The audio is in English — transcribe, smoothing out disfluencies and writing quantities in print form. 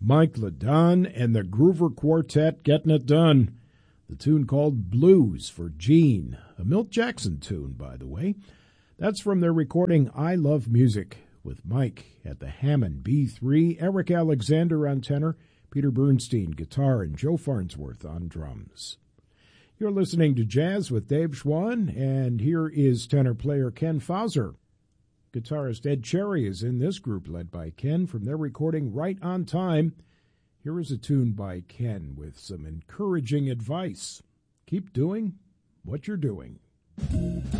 Mike LaDon and the Groover Quartet getting it done. The tune called Blues for Gene, a Milt Jackson tune, by the way. That's from their recording I Love Music, with Mike at the Hammond B3, Eric Alexander on tenor, Peter Bernstein guitar, and Joe Farnsworth on drums. You're listening to Jazz with Dave Schwann, and here is tenor player Ken Fauser. Guitarist Ed Cherry is in this group, led by Ken, from their recording Right on Time. Here is a tune by Ken with some encouraging advice. Keep doing what you're doing.